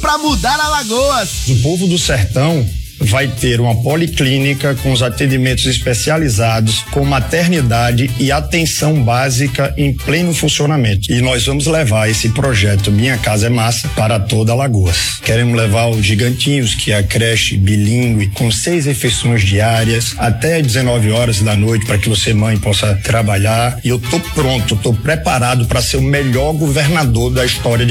pra mudar Alagoas. O povo do sertão vai ter uma policlínica com os atendimentos especializados, com maternidade e atenção básica em pleno funcionamento. E nós vamos levar esse projeto Minha Casa é Massa para toda Alagoas. Queremos levar os Gigantinhos, que é a creche bilíngue, com 6 refeições diárias, até 19 horas da noite, para que você, mãe, possa trabalhar. E eu tô pronto, tô preparado para ser o melhor governador da história de